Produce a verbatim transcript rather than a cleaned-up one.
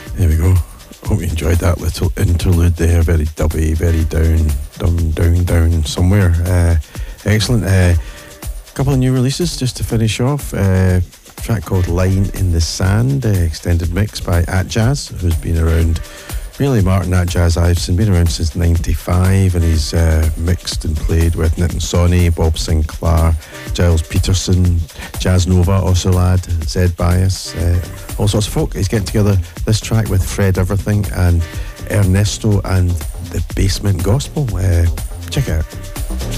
There we go. Hope you enjoyed that little interlude there. Very dubby, very down, down, down, down somewhere. Uh, excellent. A uh, couple of new releases just to finish off. Uh, a track called Line in the Sand, uh, extended mix by Atjazz, who's been around. Really, Martin Atjazz Iveson, been around since ninety-five, and he's uh, mixed and played with Nitin Sawhney, Bob Sinclair, Giles Peterson, Jazz Nova, Ocelad, Zed Bias, uh, all sorts of folk. He's getting together this track with Fred Everything and Ernesto and the Basement Gospel. Uh, check it out.